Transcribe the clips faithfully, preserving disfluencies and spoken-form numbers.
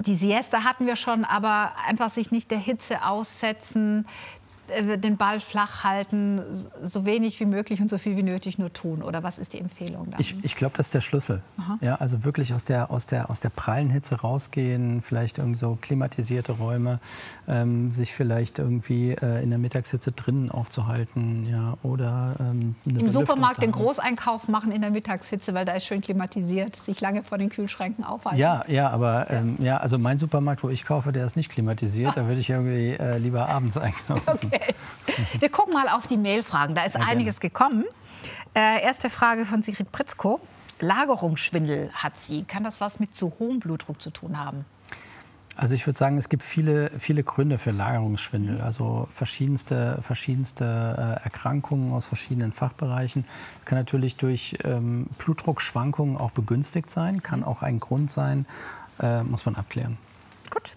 die Siesta hatten wir schon, aber einfach sich nicht der Hitze aussetzen, den Ball flach halten, so wenig wie möglich und so viel wie nötig nur tun? Oder was ist die Empfehlung dann? Ich, ich glaube, das ist der Schlüssel. Ja, also wirklich aus der, aus, der, aus der prallen Hitze rausgehen, vielleicht irgendwie so klimatisierte Räume, ähm, sich vielleicht irgendwie äh, in der Mittagshitze drinnen aufzuhalten. Ja, oder ähm, eine im Supermarkt den Großeinkauf machen in der Mittagshitze, weil da ist schön klimatisiert, sich lange vor den Kühlschränken aufhalten. Ja, ja, aber ähm, ja, also mein Supermarkt, wo ich kaufe, der ist nicht klimatisiert. Da würde ich irgendwie äh, lieber abends einkaufen. Okay. Wir gucken mal auf die Mailfragen. Da ist ja, einiges gekommen. Äh, erste Frage von Sigrid Pritzko. Lagerungsschwindel hat sie. Kann das was mit zu hohem Blutdruck zu tun haben? Also ich würde sagen, es gibt viele, viele Gründe für Lagerungsschwindel. Also verschiedenste, verschiedenste äh, Erkrankungen aus verschiedenen Fachbereichen. Kann natürlich durch ähm, Blutdruckschwankungen auch begünstigt sein. Kann auch ein Grund sein. Äh, muss man abklären. Gut.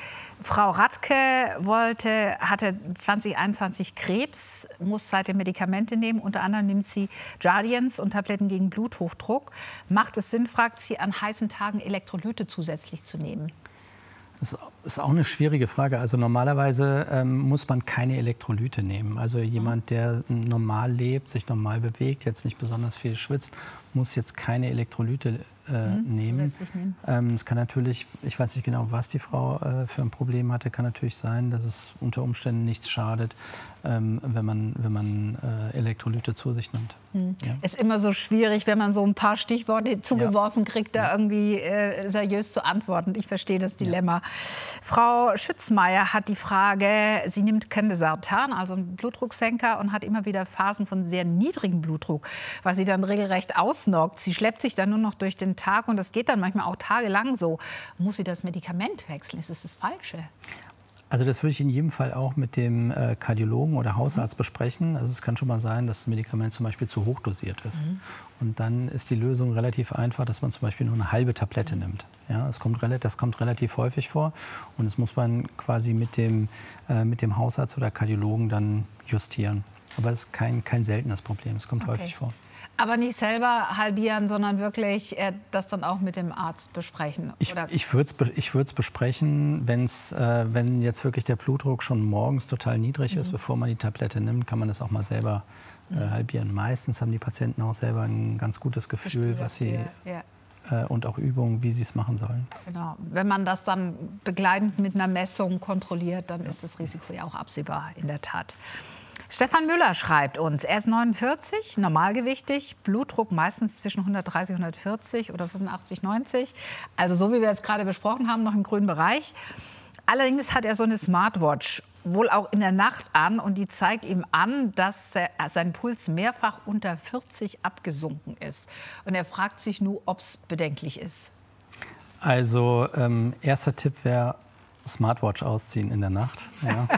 Frau Radke wollte, hatte zwanzig einundzwanzig Krebs, muss seitdem Medikamente nehmen. Unter anderem nimmt sie Jardiance und Tabletten gegen Bluthochdruck. Macht es Sinn, fragt sie, an heißen Tagen Elektrolyte zusätzlich zu nehmen? Das ist auch eine schwierige Frage. Also normalerweise ähm, muss man keine Elektrolyte nehmen. Also jemand, der normal lebt, sich normal bewegt, jetzt nicht besonders viel schwitzt, muss jetzt keine Elektrolyte äh, mhm, nehmen. nehmen. Ähm, es kann natürlich, ich weiß nicht genau, was die Frau äh, für ein Problem hatte, kann natürlich sein, dass es unter Umständen nichts schadet, ähm, wenn man, wenn man äh, Elektrolyte zu sich nimmt. Mhm. Ja. Ist immer so schwierig, wenn man so ein paar Stichworte zugeworfen ja. kriegt, da ja. irgendwie äh, seriös zu antworten. Ich verstehe das Dilemma. Ja. Frau Schützmeier hat die Frage, sie nimmt Candesartan, also einen Blutdrucksenker, und hat immer wieder Phasen von sehr niedrigem Blutdruck, was sie dann regelrecht ausnockt. Sie schleppt sich dann nur noch durch den Tag und das geht dann manchmal auch tagelang so. Muss sie das Medikament wechseln? Ist das das Falsche? Also das würde ich in jedem Fall auch mit dem äh, Kardiologen oder Hausarzt mhm. besprechen. Also es kann schon mal sein, dass das Medikament zum Beispiel zu hoch dosiert ist. Mhm. Und dann ist die Lösung relativ einfach, dass man zum Beispiel nur eine halbe Tablette mhm. nimmt. Ja, das, kommt, das kommt relativ häufig vor. Und das muss man quasi mit dem, äh, mit dem Hausarzt oder Kardiologen dann justieren. Aber das ist kein, kein seltenes Problem. Es kommt okay. häufig vor. Aber nicht selber halbieren, sondern wirklich äh, das dann auch mit dem Arzt besprechen? Ich, ich würde es ich würd's besprechen, wenn's, äh, wenn jetzt wirklich der Blutdruck schon morgens total niedrig mhm. ist, bevor man die Tablette nimmt, kann man das auch mal selber äh, mhm. halbieren. Meistens haben die Patienten auch selber ein ganz gutes Gefühl, Gefühl was sie ja. äh, und auch Übungen, wie sie es machen sollen. Genau. Wenn man das dann begleitend mit einer Messung kontrolliert, dann ja. ist das Risiko ja auch absehbar, in der Tat. Stefan Müller schreibt uns, er ist neunundvierzig, normalgewichtig, Blutdruck meistens zwischen hundertdreißig, hundertvierzig oder fünfundachtzig, neunzig. Also so wie wir jetzt gerade besprochen haben, noch im grünen Bereich. Allerdings hat er so eine Smartwatch, wohl auch in der Nacht an, und die zeigt ihm an, dass er, sein Puls mehrfach unter vierzig abgesunken ist. Und er fragt sich nur, ob es bedenklich ist. Also ähm, erster Tipp wäre, Smartwatch ausziehen in der Nacht. Ja.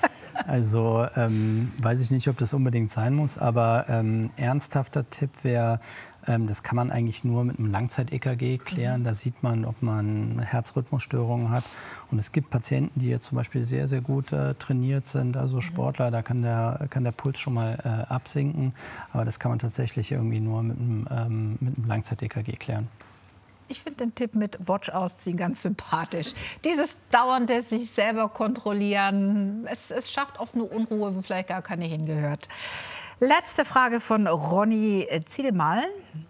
Also ähm, weiß ich nicht, ob das unbedingt sein muss, aber ähm, ernsthafter Tipp wäre, ähm, das kann man eigentlich nur mit einem Langzeit-E K G klären. Mhm. Da sieht man, ob man Herzrhythmusstörungen hat. Und es gibt Patienten, die jetzt zum Beispiel sehr, sehr gut äh, trainiert sind, also Sportler, da kann der, kann der Puls schon mal äh, absinken. Aber das kann man tatsächlich irgendwie nur mit einem, ähm, mit einem Langzeit-E K G klären. Ich finde den Tipp mit Watch ausziehen ganz sympathisch. Dieses dauernde sich selber kontrollieren, es, es schafft oft eine Unruhe, wo vielleicht gar keine hingehört. Letzte Frage von Ronny Ziedemal.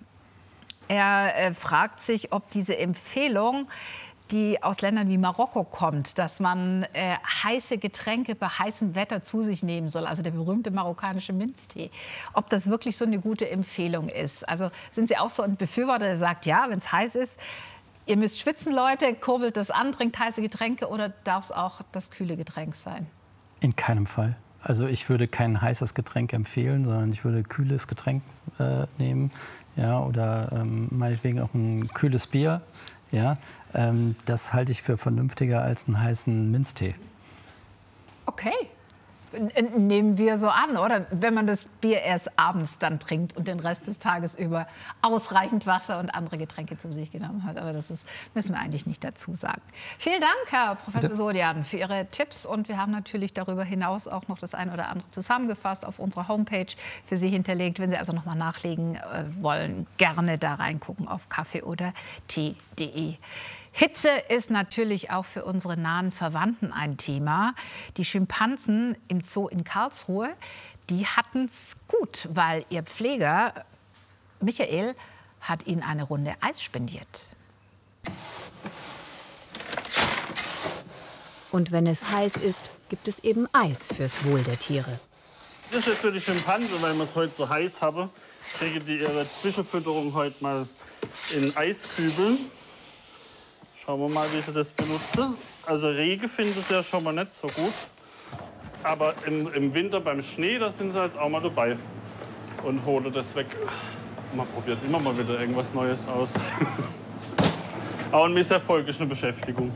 Er äh, fragt sich, ob diese Empfehlung, die aus Ländern wie Marokko kommt, dass man äh, heiße Getränke bei heißem Wetter zu sich nehmen soll, also der berühmte marokkanische Minztee, ob das wirklich so eine gute Empfehlung ist. Also sind Sie auch so ein Befürworter, der sagt, ja, wenn es heiß ist, ihr müsst schwitzen, Leute, kurbelt das an, trinkt heiße Getränke, oder darf es auch das kühle Getränk sein? In keinem Fall. Also ich würde kein heißes Getränk empfehlen, sondern ich würde ein kühles Getränk äh, nehmen, ja, oder ähm, meinetwegen auch ein kühles Bier. Ja, ähm, das halte ich für vernünftiger als einen heißen Minztee. Okay. Nehmen wir so an, oder? Wenn man das Bier erst abends dann trinkt und den Rest des Tages über ausreichend Wasser und andere Getränke zu sich genommen hat. Aber das ist, müssen wir eigentlich nicht dazu sagen. Vielen Dank, Herr Professor Sodian, für Ihre Tipps. Und wir haben natürlich darüber hinaus auch noch das eine oder andere zusammengefasst auf unserer Homepage für Sie hinterlegt. Wenn Sie also noch mal nachlegen äh, wollen, gerne da reingucken auf kaffee oder tee punkt de. Hitze ist natürlich auch für unsere nahen Verwandten ein Thema. Die Schimpansen im Zoo in Karlsruhe, die hatten es gut, weil ihr Pfleger Michael hat ihnen eine Runde Eis spendiert. Und wenn es heiß ist, gibt es eben Eis fürs Wohl der Tiere. Das ist jetzt für die Schimpansen, weil wir es heute so heiß haben, kriegen die ihre Zwischenfütterung heute mal in Eiskübeln. Schauen wir mal, wie sie das benutzen. Also Regen finden sie ja schon mal nicht so gut. Aber im, im Winter beim Schnee, da sind sie jetzt auch mal dabei und holen das weg. Man probiert immer mal wieder irgendwas Neues aus. Auch ein Misserfolg ist eine Beschäftigung.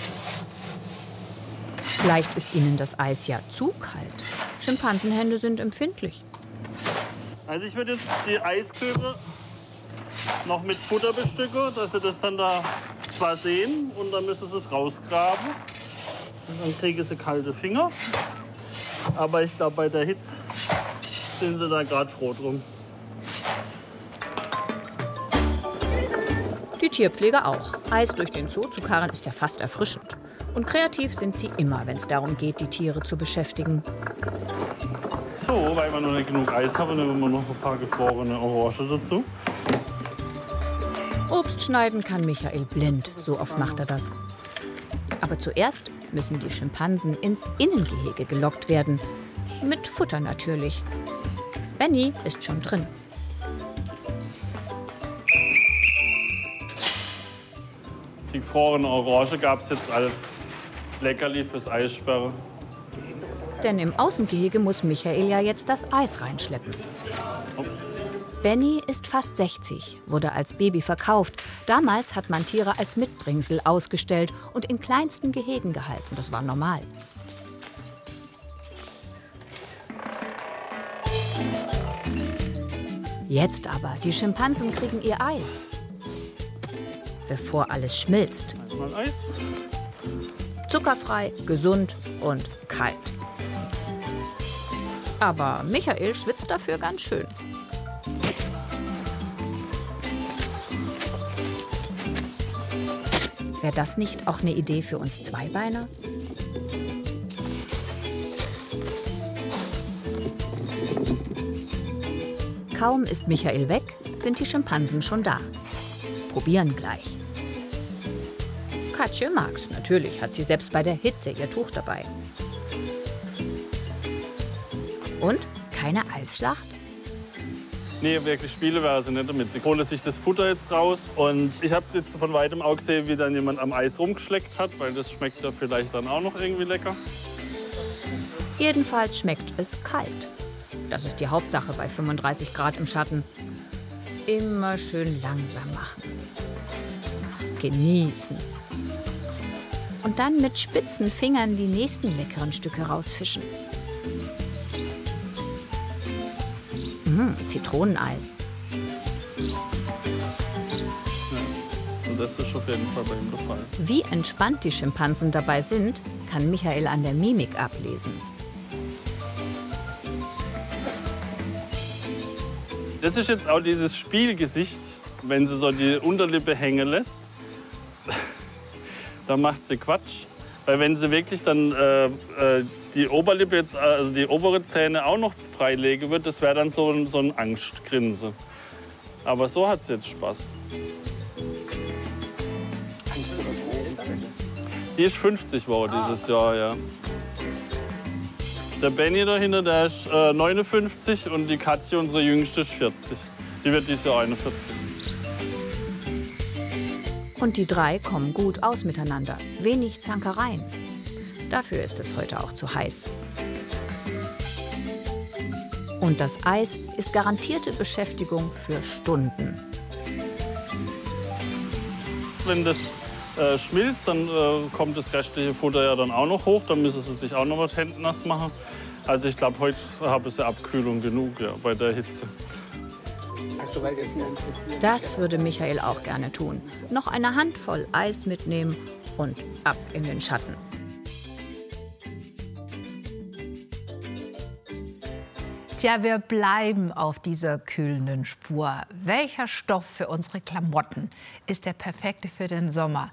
Vielleicht ist ihnen das Eis ja zu kalt. Schimpansenhände sind empfindlich. Also ich würde jetzt die Eiskübel noch mit Futter bestücken, dass sie das dann da zwar sehen und dann müssen sie es rausgraben. Und dann kriegen sie kalte Finger. Aber ich glaube, bei der Hitze sind sie da gerade froh drum. Die Tierpfleger auch. Eis durch den Zoo zu karren ist ja fast erfrischend. Und kreativ sind sie immer, wenn es darum geht, die Tiere zu beschäftigen. So, weil wir noch nicht genug Eis haben, nehmen wir noch ein paar gefrorene Orangen dazu. Obst schneiden kann Michael blind, so oft macht er das. Aber zuerst müssen die Schimpansen ins Innengehege gelockt werden. Mit Futter natürlich. Benny ist schon drin. Die gefrorene Orange gab es jetzt als Leckerli fürs Eissperren. Denn im Außengehege muss Michael ja jetzt das Eis reinschleppen. Benny ist fast sechzig, wurde als Baby verkauft. Damals hat man Tiere als Mitbringsel ausgestellt und in kleinsten Gehegen gehalten. Das war normal. Jetzt aber, die Schimpansen kriegen ihr Eis. Bevor alles schmilzt. Mal Eis. Zuckerfrei, gesund und kalt. Aber Michael schwitzt dafür ganz schön. Wäre das nicht auch eine Idee für uns Zweibeiner? Kaum ist Michael weg, sind die Schimpansen schon da. Probieren gleich. Katje mag's. Natürlich hat sie selbst bei der Hitze ihr Tuch dabei. Und? Keine Eisschlacht? Nee, wirklich Spiele wäre sie nicht damit. Sie holen sich das Futter jetzt raus. Und ich habe jetzt von weitem auch gesehen, wie dann jemand am Eis rumgeschleckt hat, weil das schmeckt ja vielleicht dann auch noch irgendwie lecker. Jedenfalls schmeckt es kalt. Das ist die Hauptsache bei fünfunddreißig Grad im Schatten. Immer schön langsam machen. Genießen. Und dann mit spitzen Fingern die nächsten leckeren Stücke rausfischen. Mmh, Zitroneneis. Ja, und das ist auf jeden Fall bei ihm der Fall. Wie entspannt die Schimpansen dabei sind, kann Michael an der Mimik ablesen. Das ist jetzt auch dieses Spielgesicht, wenn sie so die Unterlippe hängen lässt. Dann macht sie Quatsch. Weil wenn sie wirklich dann äh, äh, die Oberlippe, jetzt, also die obere Zähne auch noch freilegen wird, das wäre dann so ein, so ein Angstgrinse. Aber so hat sie jetzt Spaß. Die ist fünfzig Wochen dieses Jahr, ja. Der Benny dahinter, der ist äh, neunundfünfzig und die Katja, unsere Jüngste, ist vierzig. Die wird dieses Jahr einundvierzig. Und die drei kommen gut aus miteinander. Wenig Zankereien. Dafür ist es heute auch zu heiß. Und das Eis ist garantierte Beschäftigung für Stunden. Wenn das äh, schmilzt, dann äh, kommt das restliche Futter ja dann auch noch hoch. Dann müssen sie sich auch noch mit Händen nass machen. Also ich glaube, heute habe ich Abkühlung genug, ja, bei der Hitze. Also, weil das, ja das würde Michael auch gerne tun. Noch eine Handvoll Eis mitnehmen und ab in den Schatten. Tja, wir bleiben auf dieser kühlenden Spur. Welcher Stoff für unsere Klamotten ist der perfekte für den Sommer?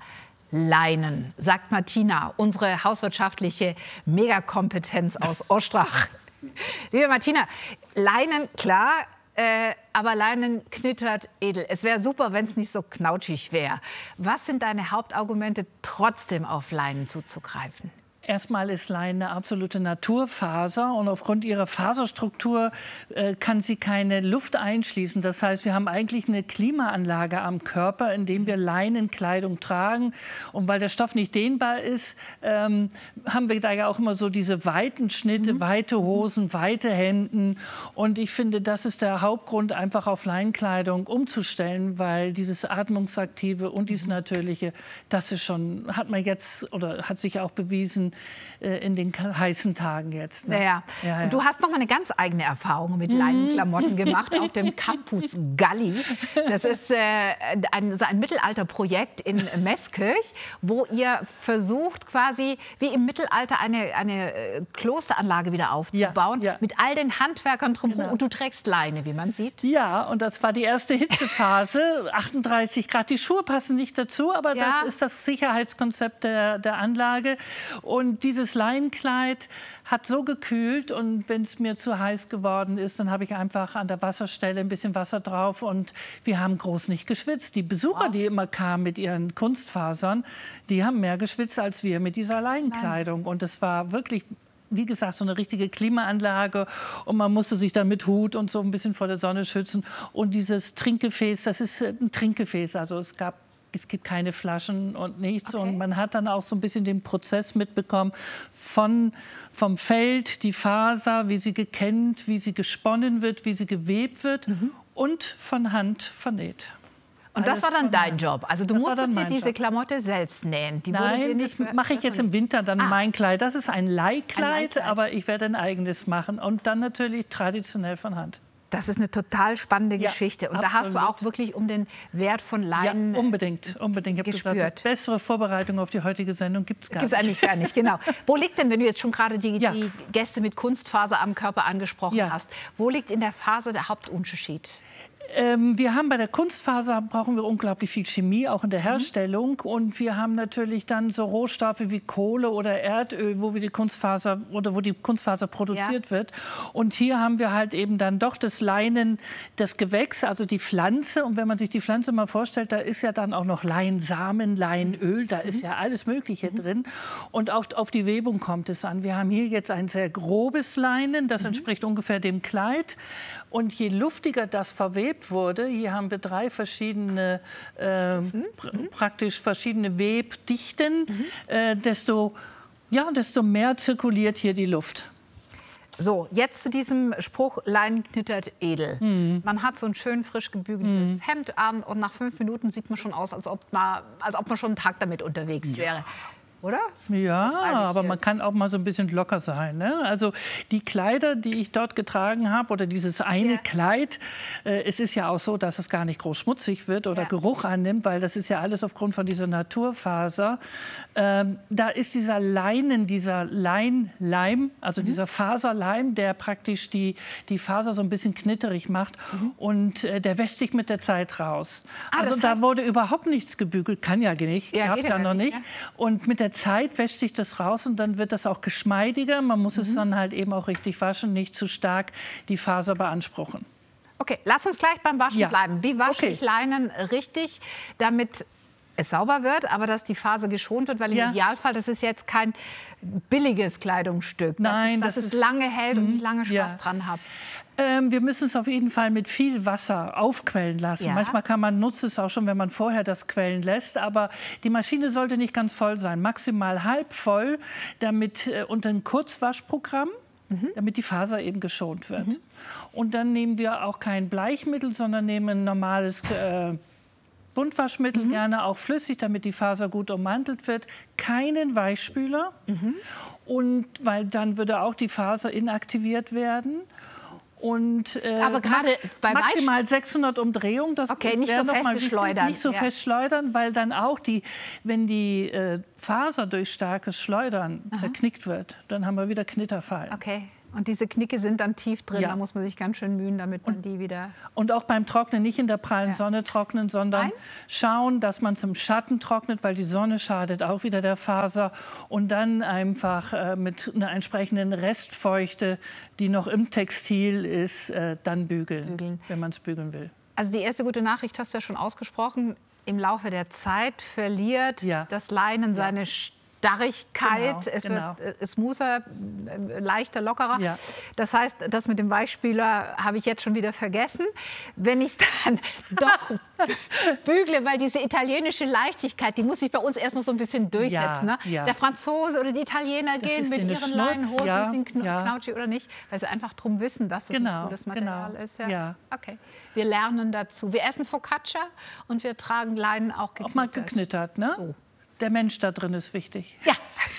Leinen, sagt Martina, unsere hauswirtschaftliche Megakompetenz aus Ostrach. Liebe Martina, Leinen, klar, äh, aber Leinen knittert edel. Es wäre super, wenn es nicht so knautschig wäre. Was sind deine Hauptargumente, trotzdem auf Leinen zuzugreifen? Erstmal ist Leinen eine absolute Naturfaser und aufgrund ihrer Faserstruktur äh, kann sie keine Luft einschließen. Das heißt, wir haben eigentlich eine Klimaanlage am Körper, in dem wir Leinenkleidung tragen. Und weil der Stoff nicht dehnbar ist, ähm, haben wir da ja auch immer so diese weiten Schnitte, mhm. weite Hosen, weite Hemden. Und ich finde, das ist der Hauptgrund, einfach auf Leinenkleidung umzustellen, weil dieses Atmungsaktive und dieses Natürliche, das ist schon, hat man jetzt oder hat sich auch bewiesen, in den heißen Tagen jetzt. Ne? Ja, ja. Ja, ja. Du hast noch mal eine ganz eigene Erfahrung mit Leinenklamotten gemacht auf dem Campus Galli. Das ist äh, ein, so ein Mittelalterprojekt in Meßkirch, wo ihr versucht, quasi wie im Mittelalter eine, eine Klosteranlage wieder aufzubauen, ja, ja. mit all den Handwerkern drumherum. Genau. Und du trägst Leine, wie man sieht. Ja, und das war die erste Hitzephase. achtunddreißig Grad. Die Schuhe passen nicht dazu, aber ja. das ist das Sicherheitskonzept der, der Anlage. Und dieses Leinenkleid hat so gekühlt und wenn es mir zu heiß geworden ist, dann habe ich einfach an der Wasserstelle ein bisschen Wasser drauf und wir haben groß nicht geschwitzt. Die Besucher, wow. die immer kamen mit ihren Kunstfasern, die haben mehr geschwitzt als wir mit dieser Leinenkleidung. Und es war wirklich, wie gesagt, so eine richtige Klimaanlage und man musste sich dann mit Hut und so ein bisschen vor der Sonne schützen. Und dieses Trinkgefäß, das ist ein Trinkgefäß, also es gab Es gibt keine Flaschen und nichts. Okay. Und man hat dann auch so ein bisschen den Prozess mitbekommen von, vom Feld, die Faser, wie sie gekennt, wie sie gesponnen wird, wie sie gewebt wird mhm. und von Hand vernäht. Und das war dann dein Job? Also du musstest dir diese Klamotte selbst nähen? Die Nein, wurde dir nicht das mache ich jetzt im Winter dann ah. mein Kleid. Das ist ein Leihkleid, ein Leihkleid, aber ich werde ein eigenes machen. Und dann natürlich traditionell von Hand. Das ist eine total spannende ja, Geschichte. Und absolut. Da hast du auch wirklich um den Wert von Leinen ja, unbedingt, unbedingt. Ich gespürt. Gesagt, bessere Vorbereitung auf die heutige Sendung gibt es gar gibt's nicht. Gibt es eigentlich gar nicht, genau. Wo liegt denn, wenn du jetzt schon gerade die, ja. die Gäste mit Kunstfaser am Körper angesprochen ja. hast, wo liegt in der Faser der Hauptunterschied? Ähm, wir haben bei der Kunstfaser brauchen wir unglaublich viel Chemie, auch in der Herstellung. Mhm. Und wir haben natürlich dann so Rohstoffe wie Kohle oder Erdöl, wo wir die Kunstfaser oder wo die Kunstfaser produziert ja. wird. Und hier haben wir halt eben dann doch das Leinen, das Gewächs, also die Pflanze. Und wenn man sich die Pflanze mal vorstellt, da ist ja dann auch noch Leinsamen, Leinöl, da mhm. ist ja alles Mögliche mhm. drin. Und auch auf die Webung kommt es an. Wir haben hier jetzt ein sehr grobes Leinen, das mhm. entspricht ungefähr dem Kleid. Und je luftiger das verwebt wurde, hier haben wir drei verschiedene, äh, pr praktisch verschiedene Webdichten, mhm. äh, desto, ja, desto mehr zirkuliert hier die Luft. So, jetzt zu diesem Spruch, Leinen knittert edel. Mhm. Man hat so ein schön frisch gebügeltes mhm. Hemd an und nach fünf Minuten sieht man schon aus, als ob man, als ob man schon einen Tag damit unterwegs ja. wäre. Oder? Ja, aber man kann auch mal so ein bisschen locker sein. Ne? Also die Kleider, die ich dort getragen habe, oder dieses eine ja. Kleid, äh, es ist ja auch so, dass es gar nicht groß schmutzig wird oder ja. Geruch annimmt, weil das ist ja alles aufgrund von dieser Naturfaser. Ähm, da ist dieser Leinen, dieser Leinleim, also mhm. dieser Faserleim, der praktisch die, die Faser so ein bisschen knitterig macht mhm. und äh, der wäscht sich mit der Zeit raus. Ah, also da heißt, wurde überhaupt nichts gebügelt, kann ja nicht, ja, gab es ja noch nicht. Ja. Und mit der Zeit wäscht sich das raus und dann wird das auch geschmeidiger. Man muss mhm. es dann halt eben auch richtig waschen, nicht zu stark die Faser beanspruchen. Okay, lass uns gleich beim Waschen ja. bleiben. Wie wasche okay. ich Leinen richtig, damit es sauber wird, aber dass die Faser geschont wird? Weil im ja. Idealfall, das ist jetzt kein billiges Kleidungsstück. Nein, dass das es ist, lange hält und ich lange Spaß ja. dran habe. Ähm, wir müssen es auf jeden Fall mit viel Wasser aufquellen lassen. Ja. Manchmal kann man nutzt es auch schon, wenn man vorher das quellen lässt. Aber die Maschine sollte nicht ganz voll sein, maximal halb voll, damit äh, unter ein Kurzwaschprogramm, mhm. damit die Faser eben geschont wird. Mhm. Und dann nehmen wir auch kein Bleichmittel, sondern nehmen ein normales äh, Buntwaschmittel, mhm. gerne auch flüssig, damit die Faser gut ummantelt wird. Keinen Weichspüler, mhm. und weil dann würde auch die Faser inaktiviert werden. Und äh, aber gerade bei maximal sechshundert Umdrehungen, das okay, nicht so fest schleudern. Nicht so ja. fest schleudern, weil dann auch die, wenn die äh, Faser durch starkes Schleudern Aha. zerknickt wird, dann haben wir wieder Knitterfall. Okay. Und diese Knicke sind dann tief drin, Ja. da muss man sich ganz schön mühen, damit man Und, die wieder... Und auch beim Trocknen nicht in der prallen Ja. Sonne trocknen, sondern Nein? schauen, dass man es im Schatten trocknet, weil die Sonne schadet auch wieder der Faser. Und dann einfach äh, mit einer entsprechenden Restfeuchte, die noch im Textil ist, äh, dann bügeln, Bügeln. wenn man es bügeln will. Also die erste gute Nachricht hast du ja schon ausgesprochen. Im Laufe der Zeit verliert Ja. das Leinen seine Starrigkeit. Genau, es genau. wird äh, smoother, äh, leichter, lockerer. Ja. Das heißt, das mit dem Weichspüler habe ich jetzt schon wieder vergessen. Wenn ich es dann doch bügle, weil diese italienische Leichtigkeit, die muss sich bei uns erst noch so ein bisschen durchsetzen. Ja, ne? ja. Der Franzose oder die Italiener Das gehen ist mit denen ihren Schnurz, Leinenhosen, ja, ein bisschen kn ja. knautschig oder nicht, weil sie einfach drum wissen, dass es Genau, ein gutes Material genau, ist. Ja. ja. Okay. Wir lernen dazu. Wir essen Focaccia und wir tragen Leinen auch geknittert. Auch mal geknittert, ne? So. Der Mensch da drin ist wichtig. Ja.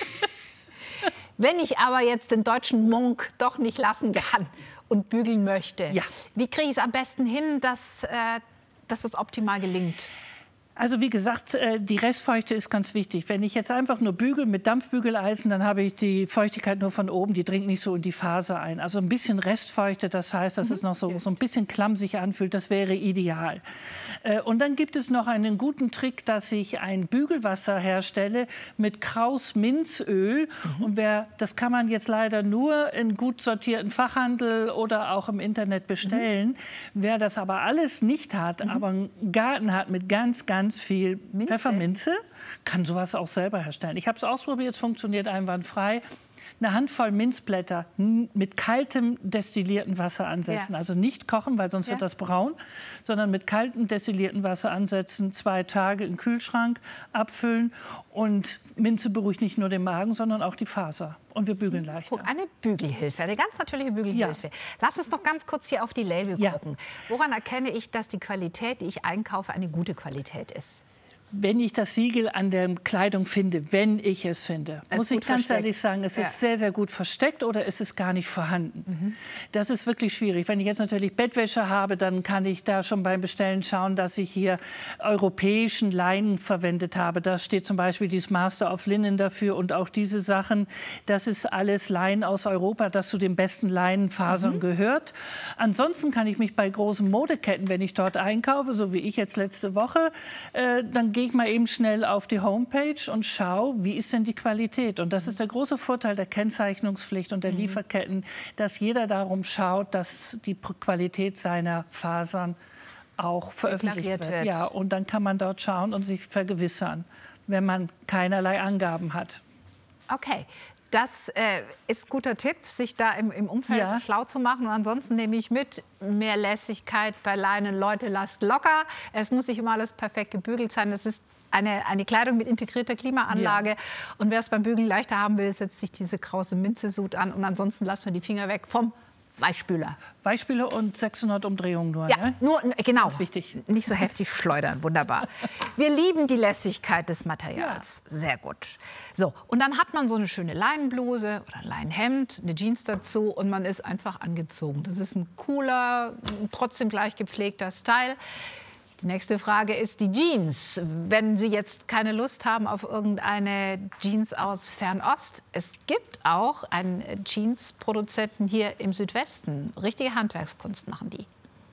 Wenn ich aber jetzt den deutschen Monk doch nicht lassen kann und bügeln möchte, Ja. wie kriege ich es am besten hin, dass, äh, dass es optimal gelingt? Also wie gesagt, äh, die Restfeuchte ist ganz wichtig. Wenn ich jetzt einfach nur bügel mit Dampfbügeleisen, dann habe ich die Feuchtigkeit nur von oben, die dringt nicht so in die Faser ein. Also ein bisschen Restfeuchte, das heißt, dass es noch so, so ein bisschen klamm sich anfühlt, das wäre ideal. Äh, Und dann gibt es noch einen guten Trick, dass ich ein Bügelwasser herstelle mit Kraus Minzöl. Und wer, das kann man jetzt leider nur in gut sortierten Fachhandel oder auch im Internet bestellen. Wer das aber alles nicht hat, aber einen Garten hat mit ganz, ganz viel Minze? Pfefferminze, kann sowas auch selber herstellen. Ich habe es ausprobiert, es funktioniert einwandfrei. Eine Handvoll Minzblätter n- mit kaltem destillierten Wasser ansetzen. Ja. Also nicht kochen, weil sonst Ja. wird das braun, sondern mit kaltem destillierten Wasser ansetzen, zwei Tage im Kühlschrank abfüllen. Und Minze beruhigt nicht nur den Magen, sondern auch die Faser. Und wir bügeln leichter. Guck, eine Bügelhilfe, eine ganz natürliche Bügelhilfe. Lass uns noch ganz kurz hier auf die Label Ja. gucken. Woran erkenne ich, dass die Qualität, die ich einkaufe, eine gute Qualität ist? Wenn ich das Siegel an der Kleidung finde, wenn ich es finde, Es muss ist ich gut ganz versteckt. ehrlich sagen, es Ja. ist sehr, sehr gut versteckt oder es ist gar nicht vorhanden. Das ist wirklich schwierig. Wenn ich jetzt natürlich Bettwäsche habe, dann kann ich da schon beim Bestellen schauen, dass ich hier europäischen Leinen verwendet habe. Da steht zum Beispiel dieses Master of Linen dafür und auch diese Sachen. Das ist alles Leinen aus Europa, das zu den besten Leinenfasern gehört. Ansonsten kann ich mich bei großen Modeketten, wenn ich dort einkaufe, so wie ich jetzt letzte Woche, äh, dann gehe ich mal eben schnell auf die Homepage und schaue, wie ist denn die Qualität. Und das ist der große Vorteil der Kennzeichnungspflicht und der Lieferketten, dass jeder darum schaut, dass die P- Qualität seiner Fasern auch veröffentlicht Deklariert wird. wird. Ja, und dann kann man dort schauen und sich vergewissern, wenn man keinerlei Angaben hat. Okay, das äh, ist guter Tipp, sich da im, im Umfeld Ja. schlau zu machen. Und ansonsten nehme ich mit, mehr Lässigkeit bei Leinen. Leute, lasst locker. Es muss nicht immer alles perfekt gebügelt sein. Es ist eine, eine Kleidung mit integrierter Klimaanlage. Ja. Und wer es beim Bügeln leichter haben will, setzt sich diese krause Minzesud an. Und ansonsten lassen wir die Finger weg vom Weichspüler. Weichspüler und sechshundert Umdrehungen nur. Ja, Ne? nur, genau. Ganz wichtig. Nicht so heftig schleudern, wunderbar. Wir lieben die Lässigkeit des Materials, sehr gut. So, und dann hat man so eine schöne Leinenbluse oder ein Leinenhemd, eine Jeans dazu und man ist einfach angezogen. Das ist ein cooler, trotzdem gleich gepflegter Style. Die nächste Frage ist die Jeans. Wenn Sie jetzt keine Lust haben auf irgendeine Jeans aus Fernost, es gibt auch einen Jeans-Produzenten hier im Südwesten. Richtige Handwerkskunst machen die.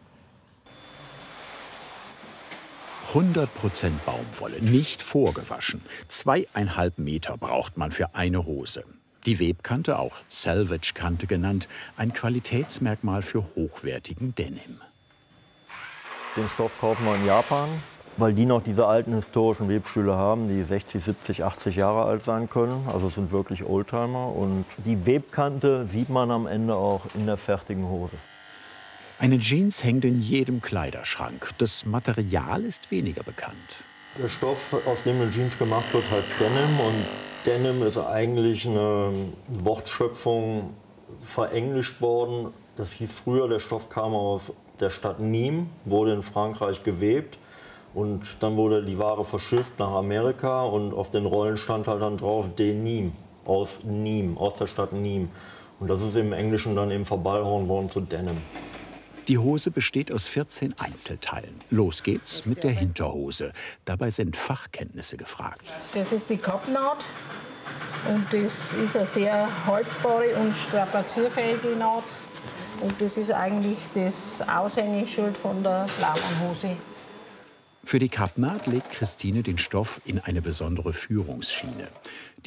hundert Prozent Baumwolle, nicht vorgewaschen. Zweieinhalb Meter braucht man für eine Hose. Die Webkante, auch Salvage-Kante genannt, ein Qualitätsmerkmal für hochwertigen Denim. Den Stoff kaufen wir in Japan, weil die noch diese alten historischen Webstühle haben, die sechzig, siebzig, achtzig Jahre alt sein können. Also es sind wirklich Oldtimer. Und die Webkante sieht man am Ende auch in der fertigen Hose. Eine Jeans hängt in jedem Kleiderschrank. Das Material ist weniger bekannt. Der Stoff, aus dem eine Jeans gemacht wird, heißt Denim. Und Denim ist eigentlich eine Wortschöpfung verenglischt worden. Das hieß früher, der Stoff kam aus der Stadt Nîmes, wurde in Frankreich gewebt. Und dann wurde die Ware verschifft nach Amerika und auf den Rollen stand halt dann drauf Denim, aus Nîmes, aus der Stadt Nîmes. Und das ist im Englischen dann eben verballhornt worden zu Denim. Die Hose besteht aus vierzehn Einzelteilen. Los geht's mit der Hinterhose. Dabei sind Fachkenntnisse gefragt. Das ist die Kopfnaht. Und das ist eine sehr haltbare und strapazierfähige Naht. Und das ist eigentlich das Aushängeschild von der Blaumann-Hose. Für die Kappnaht legt Christine den Stoff in eine besondere Führungsschiene.